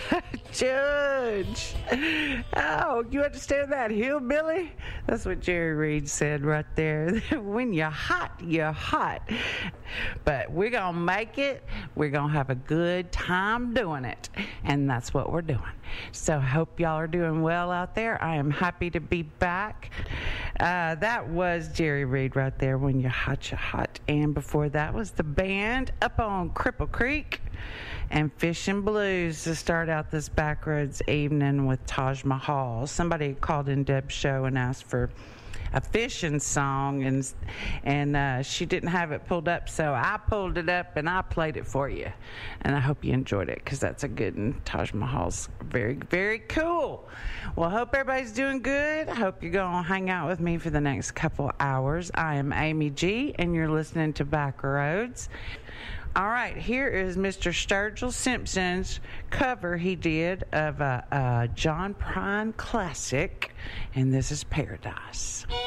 Judge. Oh, you understand that, hillbilly? That's what Jerry Reed said right there. When you're hot, you're hot. But we're going to make it. We're going to have a good time doing it. And that's what we're doing. So hope y'all are doing well out there. I am happy to be back. That was Jerry Reed right there, When You're Hot, You're Hot. And before that was the band up on Cripple Creek and Fishing Blues to start out this Backroads evening with Taj Mahal. Somebody called in Deb's show and asked for a fishing song, and she didn't have it pulled up, so I pulled it up and I played it for you. And I hope you enjoyed it, because that's a good one. Taj Mahal's very, very cool. Well, I hope everybody's doing good. I hope you're going to hang out with me for the next couple hours. I am Amy G, and you're listening to Backroads. All right, here is Mr. Sturgill Simpson's cover he did of a John Prine classic, and this is Paradise.